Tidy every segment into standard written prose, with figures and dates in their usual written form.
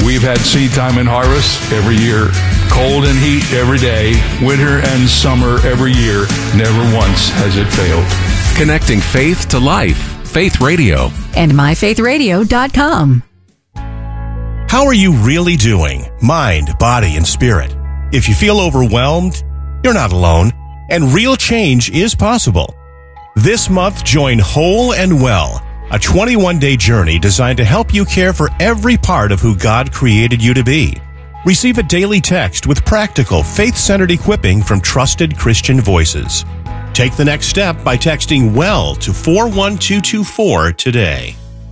We've had seed time and harvest every year, cold and heat every day, winter and summer every year. Never once has it failed. Connecting faith to life. Faith Radio. And myfaithradio.com. How are you really doing? Mind, body, and spirit. If you feel overwhelmed, you're not alone, and real change is possible. This month, join Whole and Well, a 21-day journey designed to help you care for every part of who God created you to be. Receive a daily text with practical, faith-centered equipping from trusted Christian voices. Take the next step by texting WELL to 41224 today.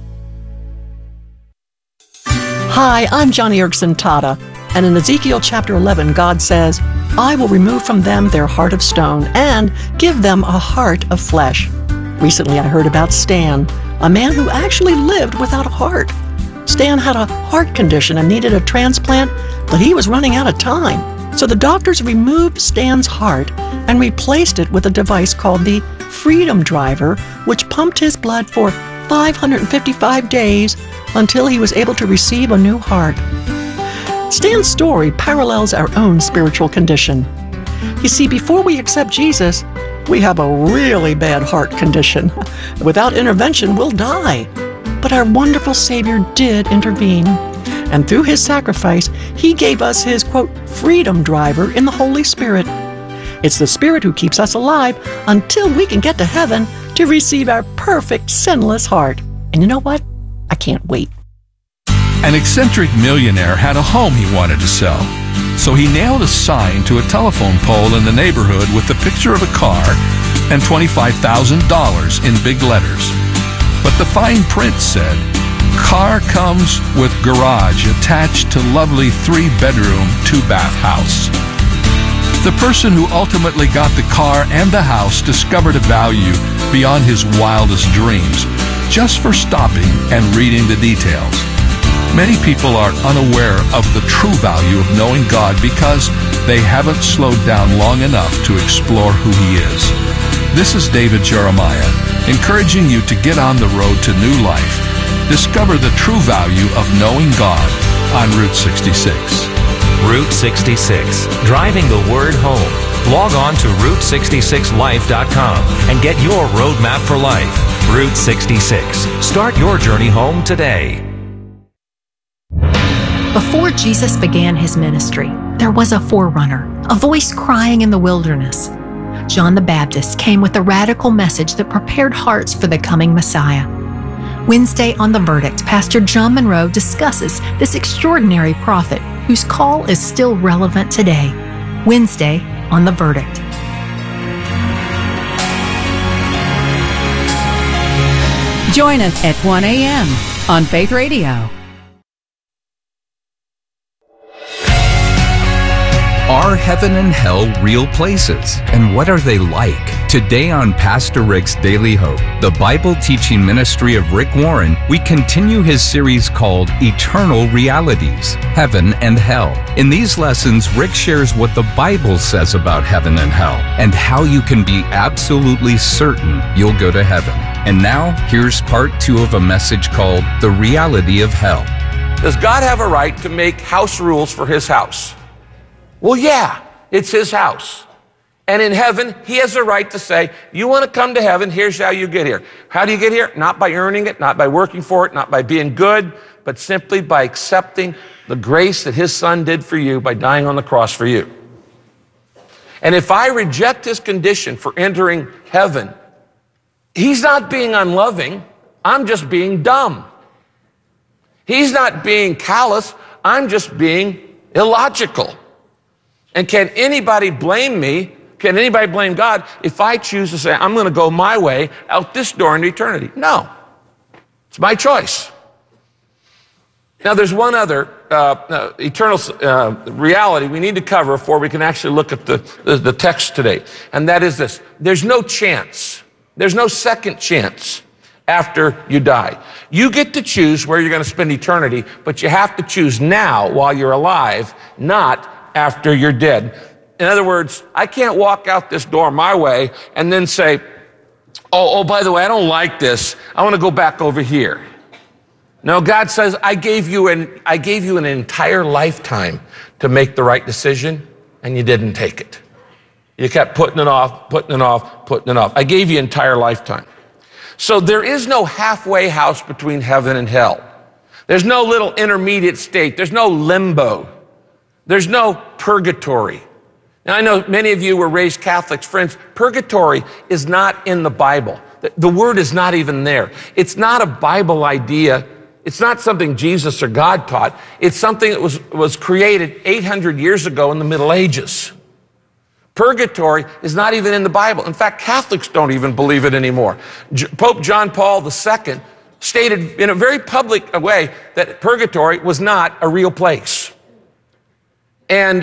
Hi, I'm Johnny Erickson Tata, and in Ezekiel chapter 11, God says, I will remove from them their heart of stone and give them a heart of flesh. Recently, I heard about Stan, a man who actually lived without a heart. Stan had a heart condition and needed a transplant, but he was running out of time. So the doctors removed Stan's heart and replaced it with a device called the Freedom Driver, which pumped his blood for 555 days until he was able to receive a new heart. Stan's story parallels our own spiritual condition. You see, before we accept Jesus, we have a really bad heart condition. Without intervention, we'll die. But our wonderful Savior did intervene. And through his sacrifice, he gave us his, quote, freedom driver in the Holy Spirit. It's the Spirit who keeps us alive until we can get to heaven to receive our perfect, sinless heart. And you know what? I can't wait. An eccentric millionaire had a home he wanted to sell. So he nailed a sign to a telephone pole in the neighborhood with the picture of a car and $25,000 in big letters. But the fine print said, car comes with garage attached to lovely 3-bedroom, 2-bath house. The person who ultimately got the car and the house discovered a value beyond his wildest dreams just for stopping and reading the details. Many people are unaware of the true value of knowing God because they haven't slowed down long enough to explore who He is. This is David Jeremiah, encouraging you to get on the road to new life. Discover the true value of knowing God on Route 66. Route 66, driving the word home. Log on to Route66Life.com and get your roadmap for life. Route 66. Start your journey home today. Before Jesus began his ministry, there was a forerunner, a voice crying in the wilderness. John the Baptist came with a radical message that prepared hearts for the coming Messiah. Wednesday on The Verdict, Pastor John Monroe discusses this extraordinary prophet whose call is still relevant today. Wednesday on The Verdict. Join us at 1 a.m. on Faith Radio. Are heaven and hell real places? And what are they like? Today on Pastor Rick's Daily Hope, the Bible teaching ministry of Rick Warren, we continue his series called Eternal Realities, Heaven and Hell. In these lessons, Rick shares what the Bible says about heaven and hell, and how you can be absolutely certain you'll go to heaven. And now, here's part 2 of a message called The Reality of Hell. Does God have a right to make house rules for His house? Well, yeah, it's His house. And in heaven, He has a right to say, you want to come to heaven, here's how you get here. How do you get here? Not by earning it, not by working for it, not by being good, but simply by accepting the grace that His Son did for you by dying on the cross for you. And if I reject His condition for entering heaven, He's not being unloving, I'm just being dumb. He's not being callous, I'm just being illogical. And can anybody blame me? Can anybody blame God if I choose to say, I'm going to go my way out this door into eternity? No. It's my choice. Now, there's one other eternal reality we need to cover before we can actually look at the text today. And that is this. There's no chance. There's no second chance after you die. You get to choose where you're going to spend eternity, but you have to choose now while you're alive, not after you're dead. In other words, I can't walk out this door my way and then say, oh, by the way, I don't like this. I want to go back over here. No, God says, I gave you an entire lifetime to make the right decision, and you didn't take it. You kept putting it off, putting it off, putting it off. I gave you an entire lifetime. So there is no halfway house between heaven and hell. There's no little intermediate state. There's no limbo. There's no purgatory. Now, I know many of you were raised Catholics. Friends, purgatory is not in the Bible. The word is not even there. It's not a Bible idea. It's not something Jesus or God taught. It's something that was created 800 years ago in the Middle Ages. Purgatory is not even in the Bible. In fact, Catholics don't even believe it anymore. Pope John Paul II stated in a very public way that purgatory was not a real place. And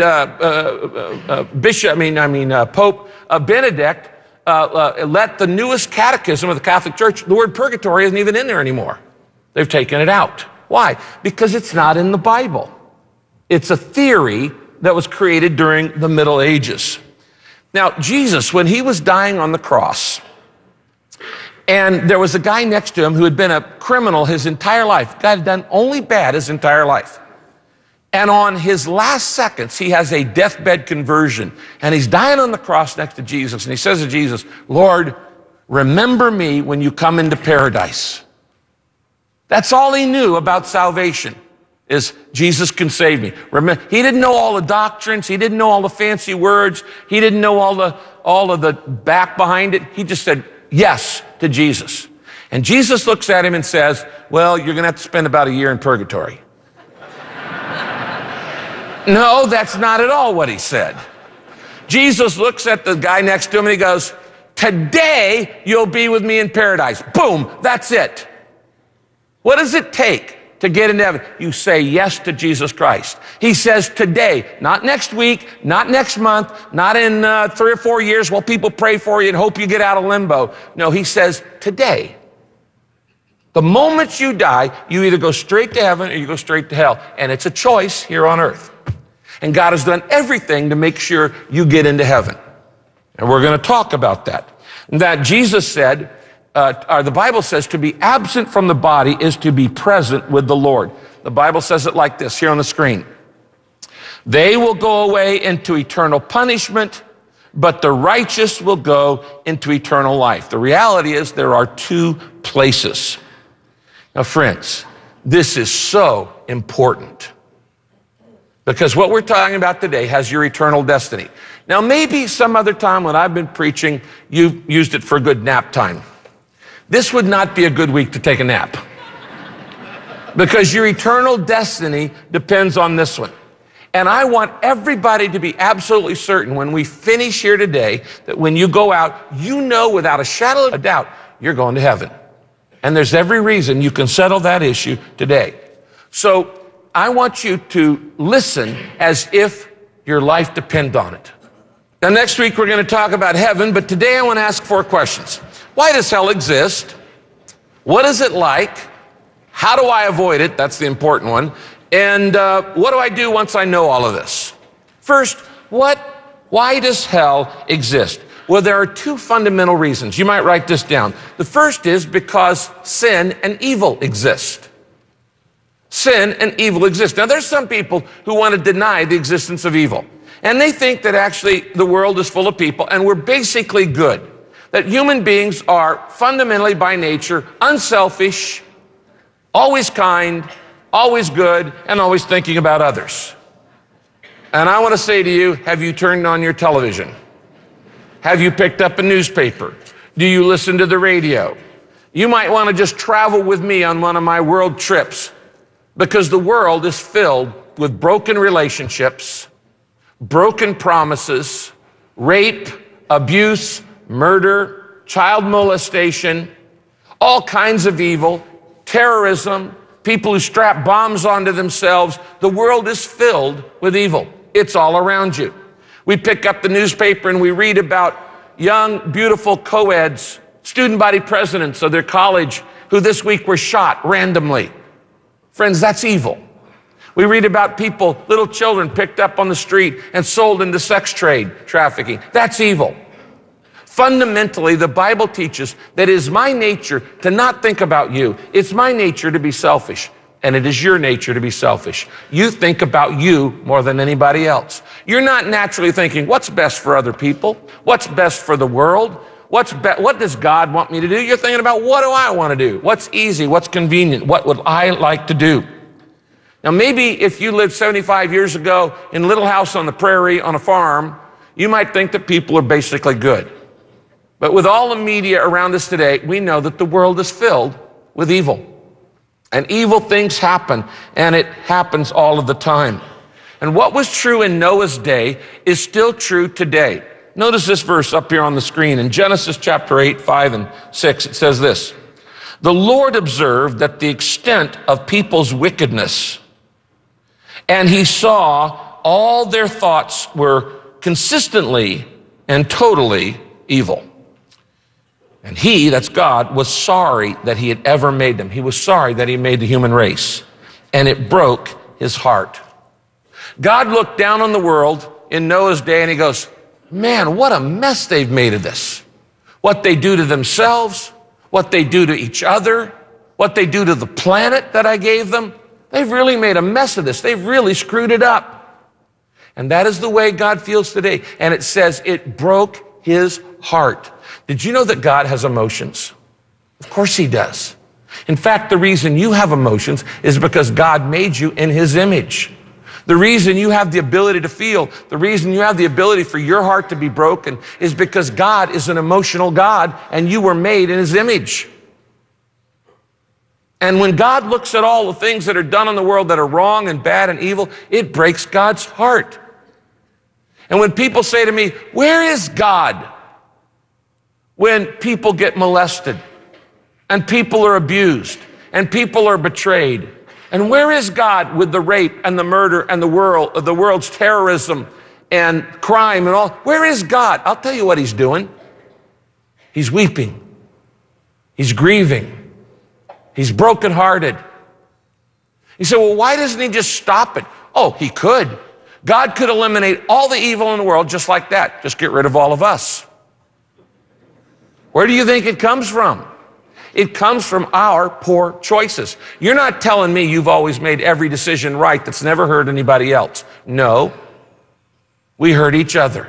Pope Benedict let the newest catechism of the Catholic Church, the word purgatory isn't even in there anymore. They've taken it out. Why? Because it's not in the Bible. It's a theory that was created during the Middle Ages. Now, Jesus, when he was dying on the cross, and there was a guy next to him who had been a criminal his entire life, guy had done only bad his entire life. And on his last seconds, he has a deathbed conversion, and he's dying on the cross next to Jesus, and he says to Jesus, Lord, remember me when you come into paradise. That's all he knew about salvation, is Jesus can save me. Remember, he didn't know all the doctrines. He didn't know all the fancy words. He didn't know all of the back behind it. He just said yes to Jesus. And Jesus looks at him and says, well, you're going to have to spend about a year in purgatory. No, that's not at all what he said. Jesus looks at the guy next to him and he goes, today you'll be with me in paradise. Boom, that's it. What does it take to get into heaven? You say yes to Jesus Christ. He says today, not next week, not next month, not in 3 or 4 years while people pray for you and hope you get out of limbo. No, he says today. The moment you die, you either go straight to heaven or you go straight to hell. And it's a choice here on earth. And God has done everything to make sure you get into heaven. And we're going to talk about that. That Jesus said, the Bible says to be absent from the body is to be present with the Lord. The Bible says it like this here on the screen. They will go away into eternal punishment, but the righteous will go into eternal life. The reality is there are two places. Now, friends, this is so important because what we're talking about today has your eternal destiny. Now, maybe some other time when I've been preaching, you've used it for good nap time. This would not be a good week to take a nap because your eternal destiny depends on this one. And I want everybody to be absolutely certain when we finish here today that when you go out, you know without a shadow of a doubt, you're going to heaven. And there's every reason you can settle that issue today. So I want you to listen as if your life depends on it. Now, next week we're going to talk about heaven, but today I want to ask 4 questions. Why does hell exist? What is it like? How do I avoid it? That's the important one. And what do I do once I know all of this? First, why does hell exist? Well, there are 2 fundamental reasons. You might write this down. The first is because sin and evil exist. Sin and evil exist. Now, there's some people who want to deny the existence of evil. And they think that actually the world is full of people and we're basically good. That human beings are fundamentally by nature unselfish, always kind, always good, and always thinking about others. And I want to say to you, have you turned on your television? Have you picked up a newspaper? Do you listen to the radio? You might want to just travel with me on one of my world trips because the world is filled with broken relationships, broken promises, rape, abuse, murder, child molestation, all kinds of evil, terrorism, people who strap bombs onto themselves. The world is filled with evil. It's all around you. We pick up the newspaper and we read about young, beautiful co-eds, student body presidents of their college who this week were shot randomly. Friends, that's evil. We read about people, little children picked up on the street and sold into sex trade, trafficking. That's evil. Fundamentally, the Bible teaches that it is my nature to not think about you. It's my nature to be selfish. and it is your nature to be selfish. You think about you more than anybody else. You're not naturally thinking, what's best for other people? What's best for the world? What does God want me to do? You're thinking about, what do I want to do? What's easy? What's convenient? What would I like to do? Now, maybe if you lived 75 years ago in a little house on the prairie on a farm, you might think that people are basically good. But with all the media around us today, we know that the world is filled with evil. And evil things happen, and it happens all of the time. And what was true in Noah's day is still true today. Notice this verse up here on the screen. In Genesis chapter 8, 5, and 6, it says this: "The Lord observed that the extent of people's wickedness, and he saw all their thoughts were consistently and totally evil. And he," that's God, "was sorry that he had ever made them." He was sorry that he made the human race. And it broke his heart. God looked down on the world in Noah's day and he goes, man, what a mess they've made of this. What they do to themselves, what they do to each other, what they do to the planet that I gave them. They've really made a mess of this. They've really screwed it up. And that is the way God feels today. And it says it broke his heart. Did you know that God has emotions? Of course he does. In fact, the reason you have emotions is because God made you in his image. The reason you have the ability to feel, the reason you have the ability for your heart to be broken is because God is an emotional God and you were made in his image. And when God looks at all the things that are done in the world that are wrong and bad and evil, it breaks God's heart. And when people say to me, where is God when people get molested and people are abused and people are betrayed? And where is God with the rape and the murder and the world's terrorism and crime and all? Where is God? I'll tell you what he's doing. He's weeping. He's grieving. He's brokenhearted. You say, well, why doesn't he just stop it? Oh, he could. God could eliminate all the evil in the world just like that. Just get rid of all of us. Where do you think it comes from? It comes from our poor choices. You're not telling me you've always made every decision right that's never hurt anybody else. No, we hurt each other.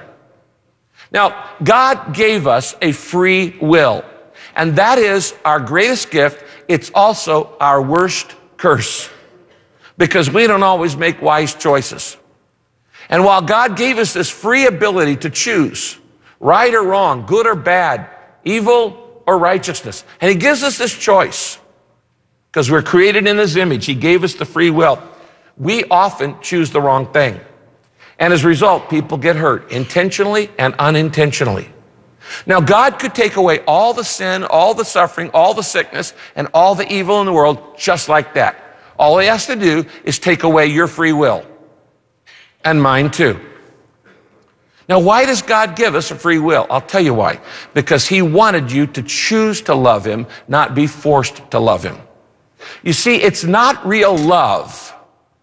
Now, God gave us a free will, and that is our greatest gift. It's also our worst curse, because we don't always make wise choices. And while God gave us this free ability to choose right or wrong, good or bad, evil or righteousness, and he gives us this choice because we're created in his image. He gave us the free will. We often choose the wrong thing. And as a result, people get hurt intentionally and unintentionally. Now, God could take away all the sin, all the suffering, all the sickness, and all the evil in the world just like that. All he has to do is take away your free will. And mine too. Now, why does God give us a free will? I'll tell you why. Because he wanted you to choose to love him, not be forced to love him. You see, it's not real love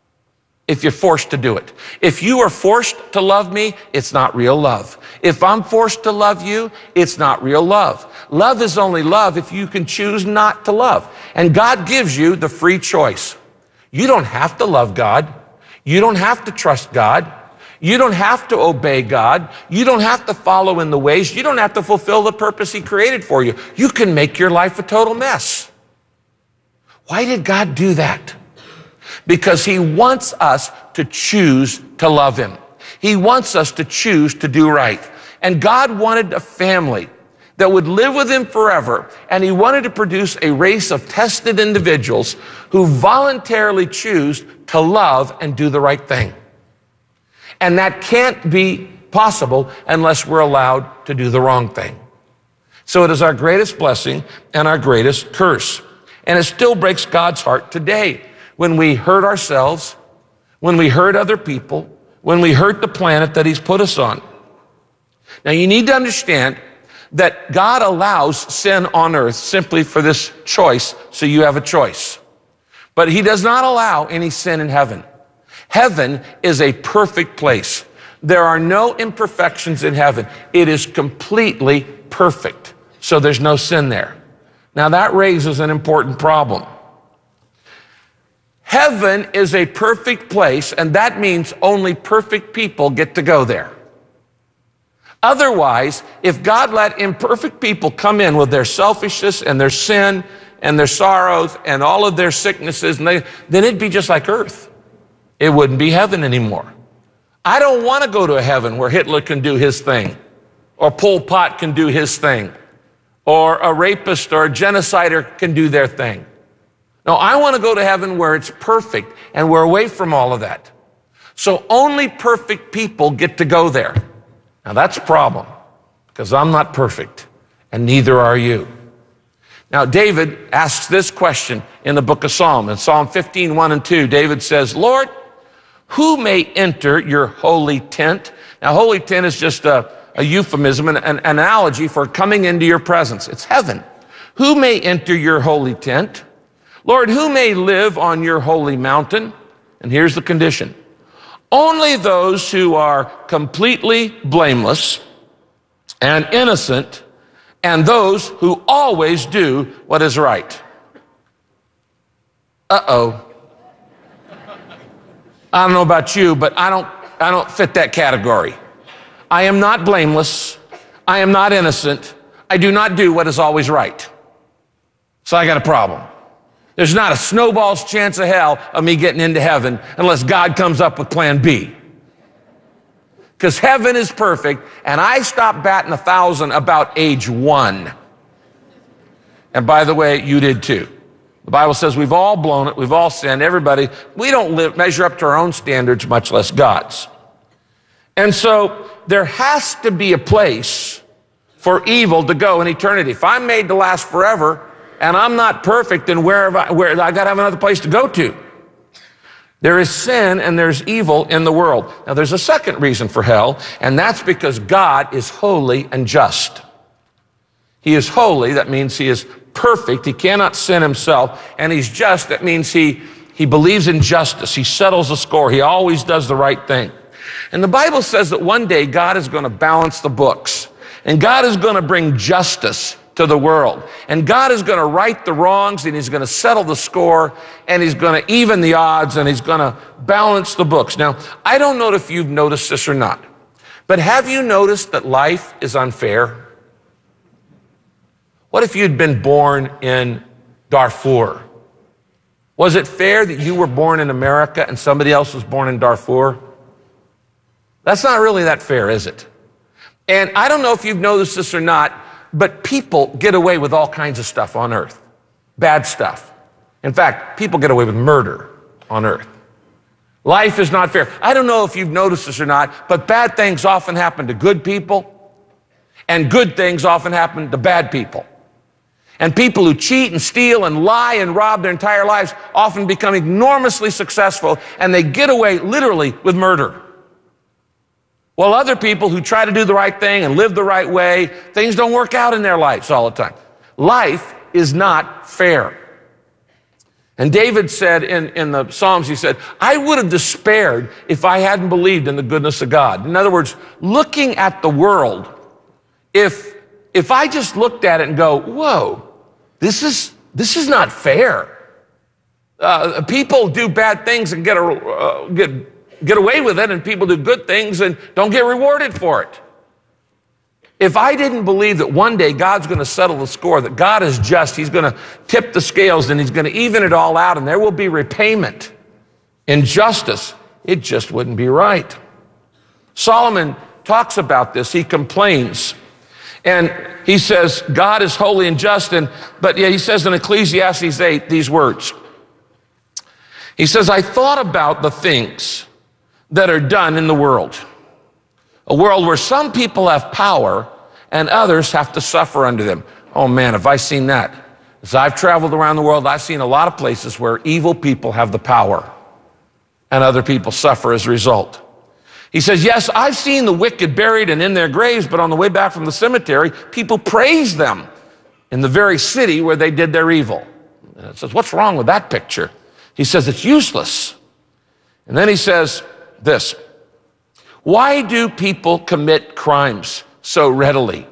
if you're forced to do it. If you are forced to love me, it's not real love. If I'm forced to love you, it's not real love. Love is only love if you can choose not to love. And God gives you the free choice. You don't have to love God. You don't have to trust God. You don't have to obey God. You don't have to follow in the ways. You don't have to fulfill the purpose he created for you. You can make your life a total mess. Why did God do that? Because he wants us to choose to love him. He wants us to choose to do right. And God wanted a family that would live with him forever. And he wanted to produce a race of tested individuals who voluntarily choose to love and do the right thing. And that can't be possible unless we're allowed to do the wrong thing. So it is our greatest blessing and our greatest curse. And it still breaks God's heart today when we hurt ourselves, when we hurt other people, when we hurt the planet that he's put us on. Now you need to understand that God allows sin on earth simply for this choice, so you have a choice. But he does not allow any sin in heaven. Heaven is a perfect place. There are no imperfections in heaven. It is completely perfect. So there's no sin there. Now that raises an important problem. Heaven is a perfect place, and that means only perfect people get to go there. Otherwise, if God let imperfect people come in with their selfishness and their sin and their sorrows and all of their sicknesses, then it'd be just like earth. It wouldn't be heaven anymore. I don't want to go to a heaven where Hitler can do his thing, or Pol Pot can do his thing, or a rapist or a genocider can do their thing. No, I want to go to heaven where it's perfect and we're away from all of that. So only perfect people get to go there. Now that's a problem, because I'm not perfect, and neither are you. Now David asks this question in the book of Psalm. In Psalm 15, 1 and 2, David says, Lord, who may enter your holy tent? Now holy tent is just a euphemism, an analogy for coming into your presence. It's heaven. Who may enter your holy tent? Lord, who may live on your holy mountain? And here's the condition. Only those who are completely blameless and innocent, and those who always do what is right. Uh-oh. I don't know about you, but I don't fit that category. I am not blameless. I am not innocent. I do not do what is always right. So I got a problem. There's not a snowball's chance of hell of me getting into heaven unless God comes up with plan B. Because heaven is perfect, and I stopped batting 1,000 about age 1. And by the way, you did too. The Bible says we've all blown it, we've all sinned, everybody. We don't measure up to our own standards, much less God's. And so there has to be a place for evil to go in eternity. If I'm made to last forever, and I'm not perfect, then where I got to have another place to go to. There is sin and there's evil in the world. Now there's a second reason for hell, and that's because God is holy and just. He is holy, that means he is perfect, he cannot sin himself, and he's just, that means he believes in justice, he settles the score, he always does the right thing. And the Bible says that one day God is going to balance the books, and God is going to bring justice to the world. And God is going to right the wrongs, and he's going to settle the score, and he's going to even the odds, and he's going to balance the books. Now, I don't know if you've noticed this or not, but have you noticed that life is unfair? What if you'd been born in Darfur? Was it fair that you were born in America and somebody else was born in Darfur? That's not really that fair, is it? And I don't know if you've noticed this or not, but people get away with all kinds of stuff on earth. Bad stuff. In fact, people get away with murder on earth. Life is not fair. I don't know if you've noticed this or not, but bad things often happen to good people, and good things often happen to bad people. And people who cheat and steal and lie and rob their entire lives often become enormously successful, and they get away literally with murder. While other people who try to do the right thing and live the right way, things don't work out in their lives all the time. Life is not fair. And David said in the Psalms, he said, I would have despaired if I hadn't believed in the goodness of God. In other words, looking at the world, if I just looked at it and go, whoa, this is not fair. People do bad things and get away with it, and people do good things and don't get rewarded for it. If I didn't believe that one day God's going to settle the score, that God is just, he's going to tip the scales and he's going to even it all out, and there will be repayment in justice, it just wouldn't be right. Solomon talks about this. He complains. And he says, God is holy and just. But he says in Ecclesiastes 8 these words. He says, I thought about the things that are done in the world. A world where some people have power and others have to suffer under them. Oh man, have I seen that. As I've traveled around the world, I've seen a lot of places where evil people have the power and other people suffer as a result. He says, yes, I've seen the wicked buried and in their graves, but on the way back from the cemetery, people praise them in the very city where they did their evil. And it says, what's wrong with that picture? He says, it's useless. And then he says this, why do people commit crimes so readily?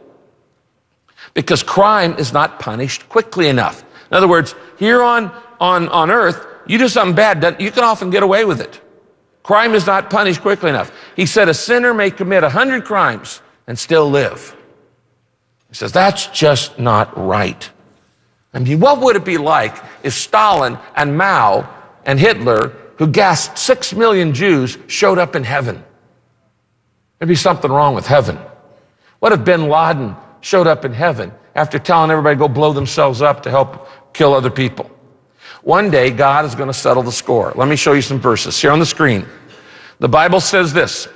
Because crime is not punished quickly enough. In other words, here on earth, You do something bad, you can often get away with it. Crime is not punished quickly enough. He said a sinner may commit 100 crimes and still live. He says, that's just not right. I mean, what would it be like if Stalin and Mao and Hitler, who gassed 6 million Jews, showed up in heaven? There'd be something wrong with heaven. What if bin Laden showed up in heaven after telling everybody to go blow themselves up to help kill other people? One day, God is going to settle the score. Let me show you some verses here on the screen. The Bible says this: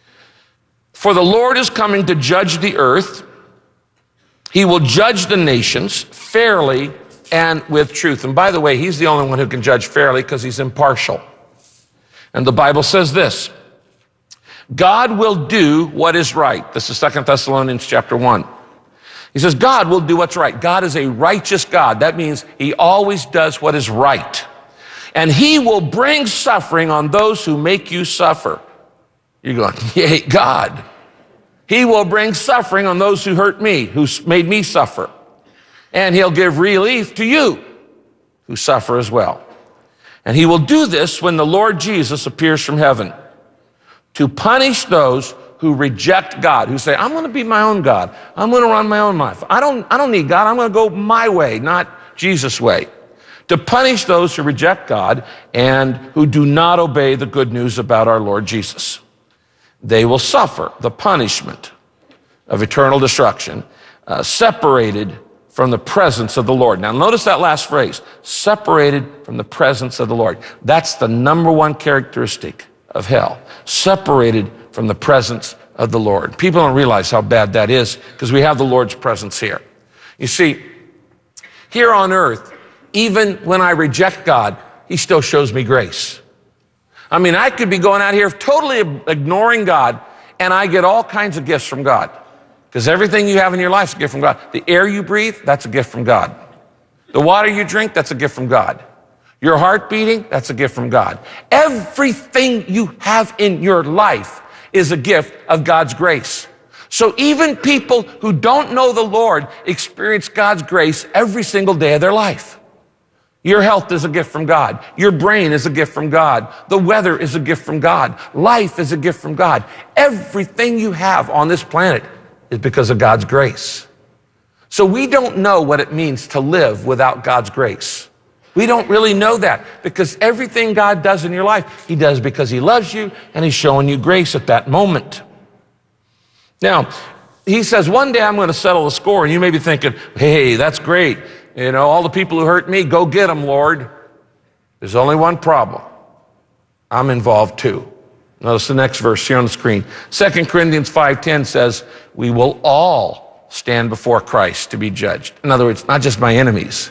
for the Lord is coming to judge the earth. He will judge the nations fairly and with truth. And by the way, he's the only one who can judge fairly because he's impartial. And the Bible says this: God will do what is right. This is 2 Thessalonians chapter 1. He says, God will do what's right. God is a righteous God. That means he always does what is right. And he will bring suffering on those who make you suffer. You're going, yay, God. He will bring suffering on those who hurt me, who made me suffer. And he'll give relief to you who suffer as well. And he will do this when the Lord Jesus appears from heaven to punish those who reject God, who say, I'm going to be my own God. I'm going to run my own life. I don't need God. I'm going to go my way, not Jesus' way. To punish those who reject God and who do not obey the good news about our Lord Jesus. They will suffer the punishment of eternal destruction, separated from the presence of the Lord. Now notice that last phrase, separated from the presence of the Lord. That's the number one characteristic of hell, separated from the presence of the Lord. People don't realize how bad that is because we have the Lord's presence here. You see, here on earth, even when I reject God, he still shows me grace. I mean, I could be going out here totally ignoring God, and I get all kinds of gifts from God. Because everything you have in your life is a gift from God. The air you breathe, that's a gift from God. The water you drink, that's a gift from God. Your heart beating, that's a gift from God. Everything you have in your life is a gift of God's grace. So even people who don't know the Lord experience God's grace every single day of their life. Your health is a gift from God. Your brain is a gift from God. The weather is a gift from God. Life is a gift from God. Everything you have on this planet is because of God's grace. So we don't know what it means to live without God's grace. We don't really know that because everything God does in your life, he does because he loves you and he's showing you grace at that moment. Now, he says, one day I'm going to settle the score, and you may be thinking, hey, that's great. You know, all the people who hurt me, go get them, Lord. There's only one problem. I'm involved too. Notice the next verse here on the screen. 2 Corinthians 5:10 says, we will all stand before Christ to be judged. In other words, not just my enemies.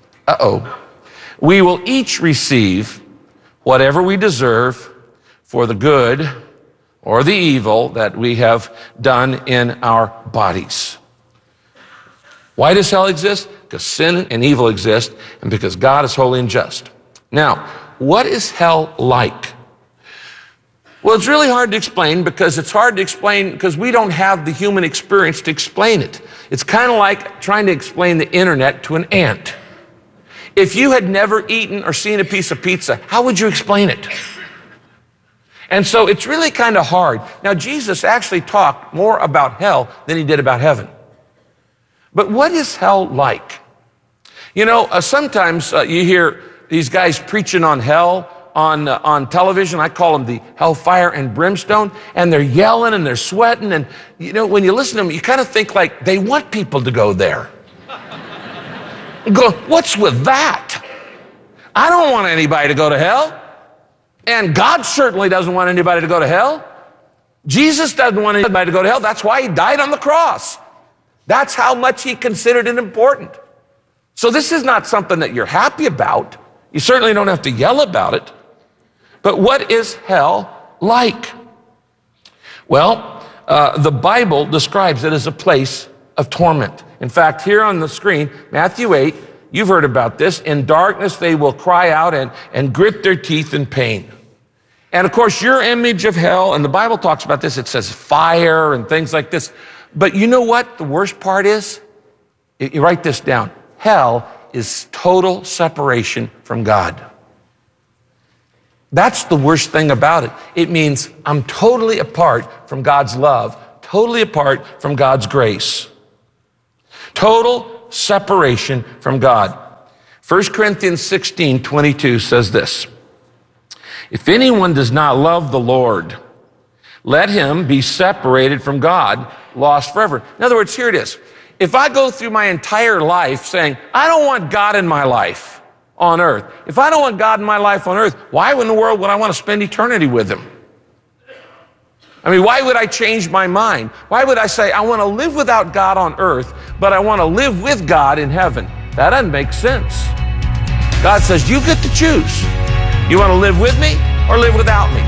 We will each receive whatever we deserve for the good or the evil that we have done in our bodies. Why does hell exist? Because sin and evil exist, and because God is holy and just. Now, what is hell like? Well, it's really hard to explain because we don't have the human experience to explain it. It's kind of like trying to explain the internet to an ant. If you had never eaten or seen a piece of pizza, how would you explain it? And so it's really kind of hard. Now, Jesus actually talked more about hell than he did about heaven. But what is hell like? You know, sometimes you hear these guys preaching on hell on television. I call them the hellfire and brimstone, and they're yelling and they're sweating. And, you know, when you listen to them, you kind of think like they want people to go there. You go, what's with that? I don't want anybody to go to hell. And God certainly doesn't want anybody to go to hell. Jesus doesn't want anybody to go to hell. That's why he died on the cross. That's how much he considered it important. So this is not something that you're happy about. You certainly don't have to yell about it. But what is hell like? Well, the Bible describes it as a place of torment. In fact, here on the screen, Matthew 8, you've heard about this. In darkness they will cry out and grit their teeth in pain. And of course, your image of hell, and the Bible talks about this, it says fire and things like this. But you know what the worst part is? You write this down. Hell is total separation from God. That's the worst thing about it. It means I'm totally apart from God's love, totally apart from God's grace. Total separation from God. 1 Corinthians 16:22 says this, if anyone does not love the Lord, let him be separated from God, lost forever. In other words, here it is. If I go through my entire life saying, I don't want God in my life on earth. If I don't want God in my life on earth, why in the world would I want to spend eternity with him? I mean, why would I change my mind? Why would I say, I want to live without God on earth, but I want to live with God in heaven? That doesn't make sense. God says, you get to choose. You want to live with me or live without me?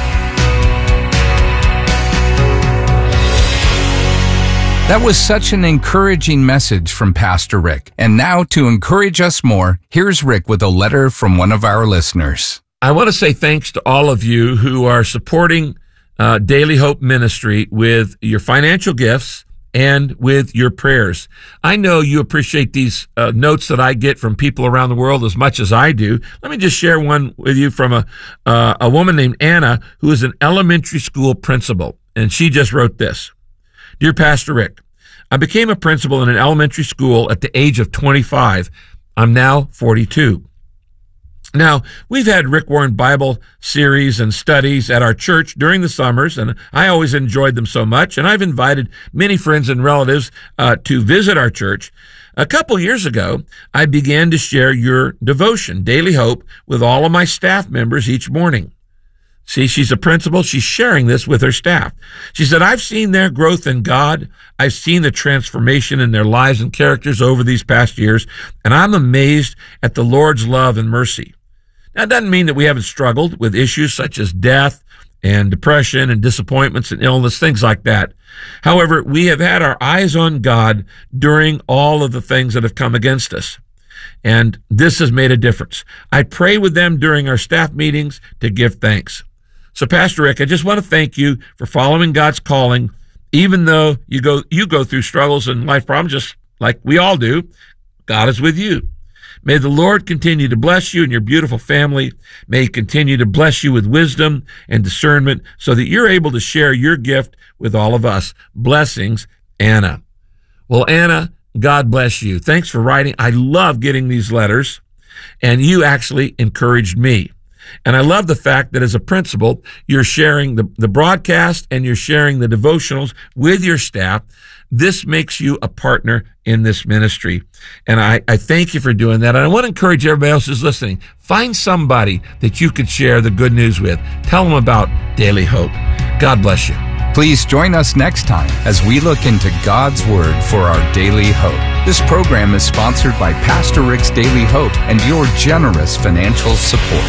That was such an encouraging message from Pastor Rick. And now to encourage us more, here's Rick with a letter from one of our listeners. I want to say thanks to all of you who are supporting Daily Hope Ministry with your financial gifts and with your prayers. I know you appreciate these notes that I get from people around the world as much as I do. Let me just share one with you from a woman named Anna, who is an elementary school principal. And she just wrote this. Dear Pastor Rick, I became a principal in an elementary school at the age of 25. I'm now 42. Now, we've had Rick Warren Bible series and studies at our church during the summers, and I always enjoyed them so much, and I've invited many friends and relatives to visit our church. A couple years ago, I began to share your devotion, Daily Hope, with all of my staff members each morning. See, she's a principal. She's sharing this with her staff. She said, I've seen their growth in God. I've seen the transformation in their lives and characters over these past years, and I'm amazed at the Lord's love and mercy. Now, it doesn't mean that we haven't struggled with issues such as death and depression and disappointments and illness, things like that. However, we have had our eyes on God during all of the things that have come against us. And this has made a difference. I pray with them during our staff meetings to give thanks. So, Pastor Rick, I just want to thank you for following God's calling, even though you go through struggles and life problems just like we all do. God is with you. May the Lord continue to bless you and your beautiful family. May he continue to bless you with wisdom and discernment so that you're able to share your gift with all of us. Blessings, Anna. Well, Anna, God bless you. Thanks for writing. I love getting these letters, and you actually encouraged me. And I love the fact that as a principal, you're sharing the broadcast and you're sharing the devotionals with your staff. This makes you a partner in this ministry. And I thank you for doing that. And I want to encourage everybody else who's listening. Find somebody that you could share the good news with. Tell them about Daily Hope. God bless you. Please join us next time as we look into God's Word for our daily hope. This program is sponsored by Pastor Rick's Daily Hope and your generous financial support.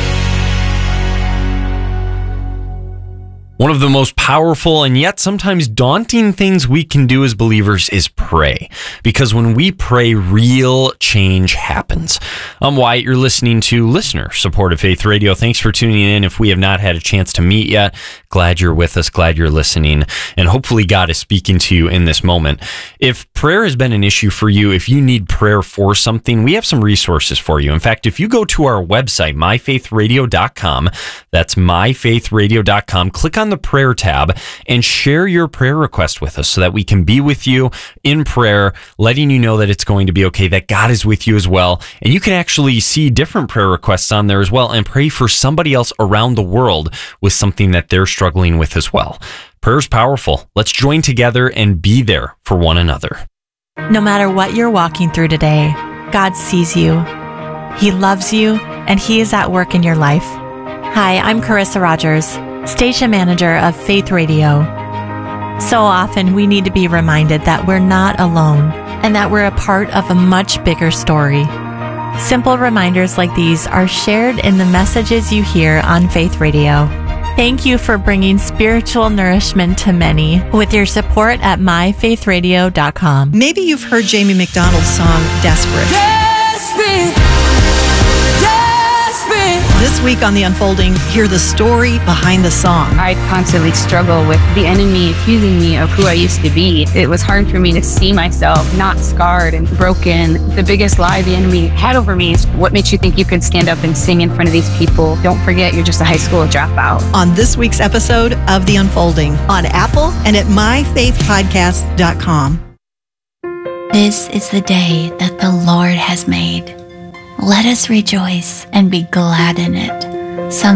One of the most powerful and yet sometimes daunting things we can do as believers is pray. Because when we pray, real change happens. I'm Wyatt. You're listening to Listener Supported Faith Radio. Thanks for tuning in. If we have not had a chance to meet yet, glad you're with us, glad you're listening, and hopefully God is speaking to you in this moment. If prayer has been an issue for you, if you need prayer for something, we have some resources for you. In fact, if you go to our website, myfaithradio.com, that's myfaithradio.com, click on the prayer tab and share your prayer request with us so that we can be with you in prayer, letting you know that it's going to be okay, that God is with you as well. And you can actually see different prayer requests on there as well and pray for somebody else around the world with something that they're struggling with as well. Prayer is powerful. Let's join together and be there for one another. No matter what you're walking through today, God sees you. He loves you, and He is at work in your life. Hi, I'm Carissa Rogers, Station Manager of Faith Radio. So often we need to be reminded that we're not alone and that we're a part of a much bigger story. Simple reminders like these are shared in the messages you hear on Faith Radio. Thank you for bringing spiritual nourishment to many with your support at myfaithradio.com. Maybe you've heard Jamie McDonald's song, Desperate. Desperate, desperate. This week on The Unfolding, hear the story behind the song. I constantly struggle with the enemy accusing me of who I used to be. It was hard for me to see myself not scarred and broken. The biggest lie the enemy had over me is, what makes you think you could stand up and sing in front of these people? Don't forget, you're just a high school dropout. On this week's episode of The Unfolding on Apple and at myfaithpodcast.com. This is the day that the Lord has made. Let us rejoice and be glad in it. Psalm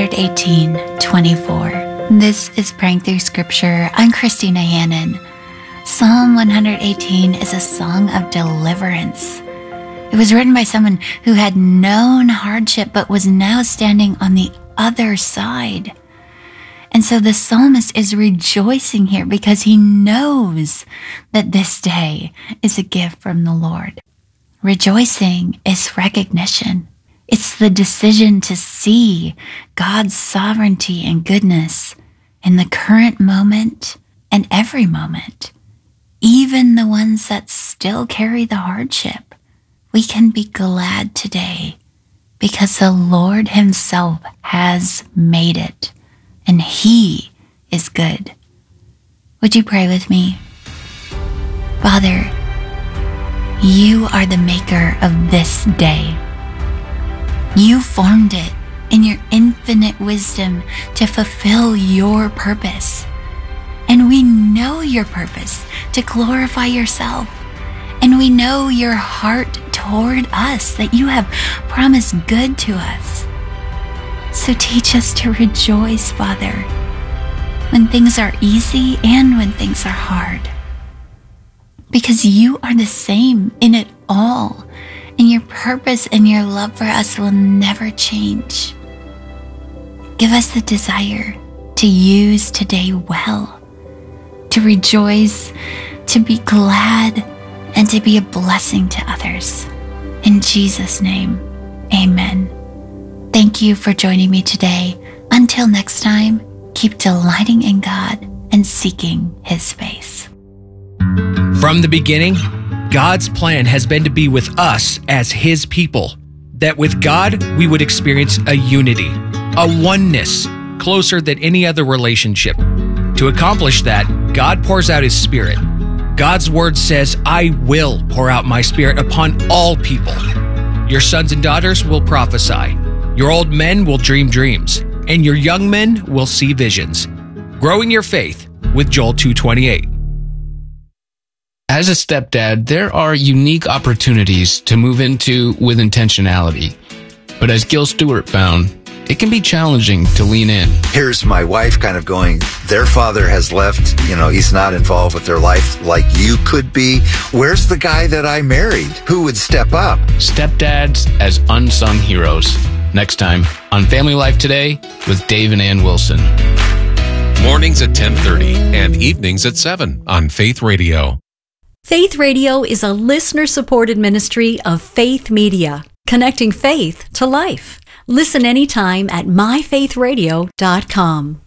118:24. This is Praying Through Scripture. I'm Christina Hannon. Psalm 118 is a song of deliverance. It was written by someone who had known hardship but was now standing on the other side. And so the psalmist is rejoicing here because he knows that this day is a gift from the Lord. Rejoicing is recognition. It's the decision to see God's sovereignty and goodness in the current moment and every moment, even the ones that still carry the hardship. We can be glad today because the Lord Himself has made it, and He is good. Would you pray with me? Father, You are the maker of this day. You formed it in Your infinite wisdom to fulfill Your purpose. And we know Your purpose to glorify Yourself. And we know Your heart toward us, that You have promised good to us. So teach us to rejoice, Father, when things are easy and when things are hard. Because You are the same in it all, and Your purpose and Your love for us will never change. Give us the desire to use today well, to rejoice, to be glad, and to be a blessing to others. In Jesus' name, amen. Thank you for joining me today. Until next time, keep delighting in God and seeking His face. From the beginning, God's plan has been to be with us as His people, that with God we would experience a unity, a oneness closer than any other relationship. To accomplish that, God pours out His Spirit. God's word says, I will pour out my Spirit upon all people. Your sons and daughters will prophesy. Your old men will dream dreams, and your young men will see visions. Growing your faith with Joel 2:28. As a stepdad, there are unique opportunities to move into with intentionality. But as Gil Stewart found, it can be challenging to lean in. Here's my wife kind of going, their father has left, he's not involved with their life like you could be. Where's the guy that I married? Who would step up? Stepdads as unsung heroes. Next time on Family Life Today with Dave and Ann Wilson. Mornings at 10:30 and evenings at 7 on Faith Radio. Faith Radio is a listener-supported ministry of Faith Media, connecting faith to life. Listen anytime at myfaithradio.com.